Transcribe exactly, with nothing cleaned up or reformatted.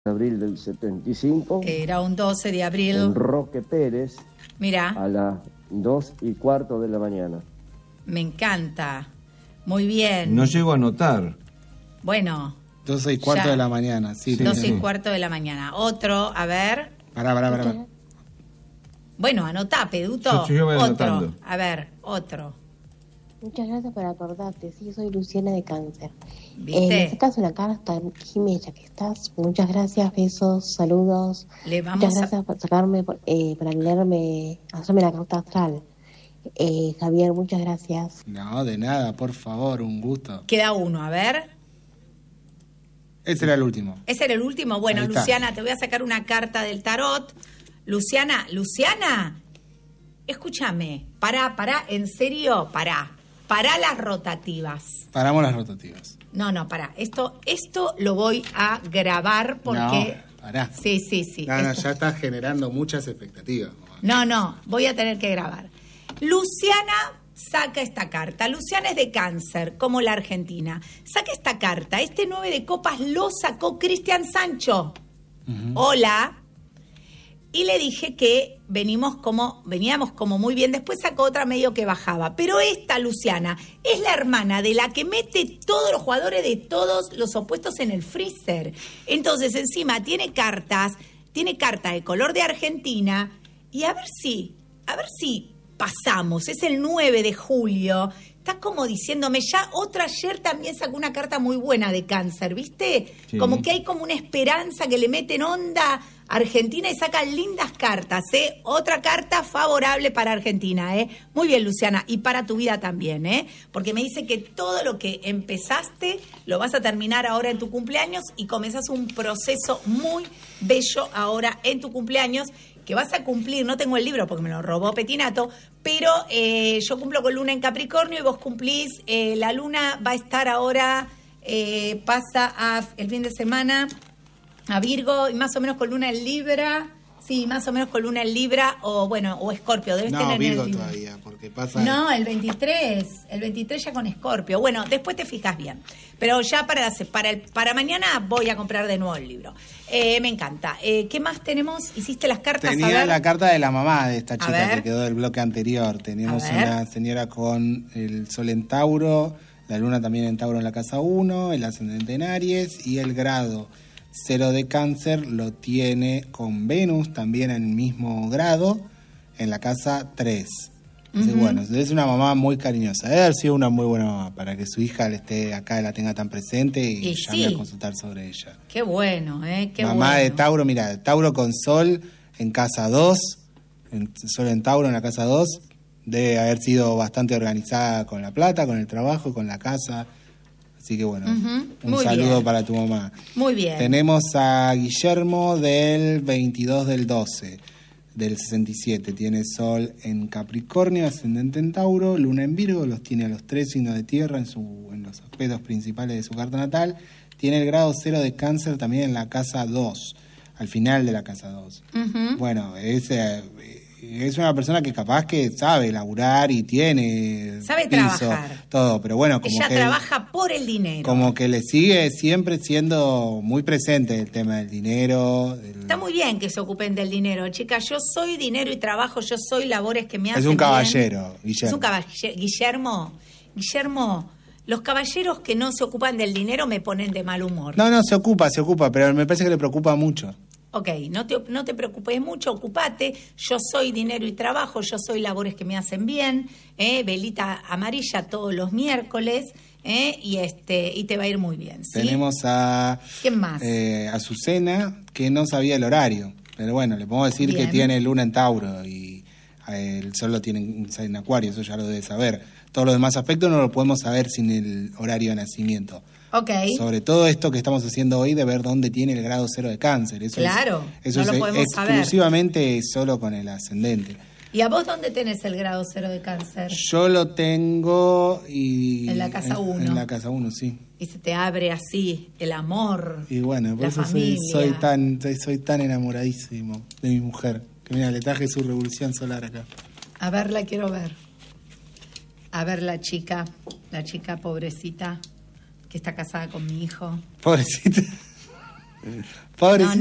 de abril del setenta y cinco. Era un doce de abril. En Roque Pérez. Mira. A las dos y cuarto de la mañana. Me encanta. Muy bien. No llego a anotar. Bueno. doce y cuarto ya. de la mañana, sí. doce sí. y cuarto de la mañana. Otro, a ver. Pará, pará, pará. pará. Bueno, anotá, Peduto. Yo, yo voy otro. anotando. A ver, otro. Muchas gracias por acordarte. Sí, soy Luciana de Cáncer. ¿Viste? Eh, necesitas una carta, Jimé, ya que estás. Muchas gracias, besos, saludos. Le vamos Muchas gracias a... por sacarme, eh, para leerme, hacerme la carta astral. Eh, Javier, muchas gracias. No, de nada, por favor, un gusto. Queda uno, a ver. Ese era el último. ¿Ese era el último? Bueno, Luciana, te voy a sacar una carta del tarot. Luciana, Luciana, escúchame. Pará, pará, en serio, pará. Pará las rotativas. Paramos las rotativas. No, no, pará. Esto, esto lo voy a grabar porque... No, pará. Sí, sí, sí. No, no, Esto... ya estás generando muchas expectativas. No, no, voy a tener que grabar. Luciana saca esta carta. Luciana es de Cáncer, como la Argentina. Saca esta carta. Este nueve de copas lo sacó Cristian Sancho. Uh-huh. Hola. Y le dije que venimos como, veníamos como muy bien. Después sacó otra medio que bajaba. Pero esta, Luciana, es la hermana de la que mete todos los jugadores de todos los opuestos en el freezer. Entonces, encima, tiene cartas, tiene cartas de color de Argentina. Y a ver si, a ver si pasamos. Es el nueve de julio. Está como diciéndome, ya otra ayer también sacó una carta muy buena de Cáncer, ¿viste? Sí. Como que hay como una esperanza que le meten onda a Argentina y sacan lindas cartas, ¿eh? Otra carta favorable para Argentina, ¿eh? Muy bien, Luciana, y para tu vida también, ¿eh? Porque me dice que todo lo que empezaste lo vas a terminar ahora en tu cumpleaños y comenzás un proceso muy bello ahora en tu cumpleaños, que vas a cumplir, no tengo el libro porque me lo robó Petinato, pero eh, yo cumplo con Luna en Capricornio y vos cumplís, eh, la Luna va a estar ahora, eh, pasa a, el fin de semana a Virgo, y más o menos con Luna en Libra, sí, más o menos con Luna en Libra, o bueno, o Escorpio, debes no, tener Virgo el todavía, porque pasa... No, el veintitrés, el veintitrés ya con Escorpio. Bueno, después te fijas bien. Pero ya para, para, el, para mañana voy a comprar de nuevo el libro. Eh, me encanta. Eh, ¿Qué más tenemos? ¿Hiciste las cartas? Tenía a ver. la carta de la mamá de esta chica que quedó del bloque anterior. Tenemos una señora con el Sol en Tauro, la Luna también en Tauro en la casa uno, el ascendente en Aries y el grado cero de Cáncer lo tiene con Venus también en el mismo grado en la casa tres. Entonces, uh-huh. bueno, es una mamá muy cariñosa. Debe haber sido una muy buena mamá para que su hija le esté acá, la tenga tan presente y, y llame sí. a consultar sobre ella. Qué bueno, ¿eh? Qué mamá bueno. de Tauro, mira, Tauro con Sol en casa dos, en, Sol en Tauro en la casa dos, debe haber sido bastante organizada con la plata, con el trabajo, con la casa. Así que bueno, uh-huh. un muy saludo bien. para tu mamá. Muy bien. Tenemos a Guillermo del veintidós del doce. Del sesenta y siete, tiene Sol en Capricornio, ascendente en Tauro, Luna en Virgo, los tiene a los tres signos de tierra en, su, en los aspectos principales de su carta natal. Tiene el grado cero de Cáncer también en la casa dos, al final de la casa dos. Uh-huh. Bueno, es, eh, es una persona que capaz que sabe laburar y tiene sabe piso, trabajar. Todo, pero bueno, como ella que trabaja por el dinero. Como que le sigue siempre siendo muy presente el tema del dinero. Del... Está muy bien que se ocupen del dinero, chicas. Yo soy dinero y trabajo, yo soy labores que me hacen Es un bien. caballero, Guillermo. Es un caballero, Guillermo. Guillermo, los caballeros que no se ocupan del dinero me ponen de mal humor. No, no, se ocupa, se ocupa, pero me parece que le preocupa mucho. Ok, no te, no te preocupes mucho, ocupate. Yo soy dinero y trabajo, yo soy labores que me hacen bien. ¿eh? Velita amarilla todos los miércoles. ¿eh? Y este y te va a ir muy bien. ¿sí? Tenemos a... ¿Quién más? Eh, Azucena, que no sabía el horario. Pero bueno, le podemos decir bien. que tiene Luna en Tauro y el Sol lo tiene en Acuario, eso ya lo debe saber. Todos los demás aspectos no lo podemos saber sin el horario de nacimiento. Okay. Sobre todo esto que estamos haciendo hoy de ver dónde tiene el grado cero de Cáncer. Eso claro, es, eso no es lo podemos exclusivamente saber. Solo con el ascendente. ¿Y a vos dónde tenés el grado cero de Cáncer? Yo lo tengo y en la casa uno. En, en la casa uno, sí. Y se te abre así el amor. Y bueno, por la eso familia. soy, soy tan soy tan enamoradísimo de mi mujer. Que mira, le traje su revolución solar acá. A ver, la quiero ver. A ver la chica, la chica pobrecita que está casada con mi hijo. Pobrecita. Pobrecito.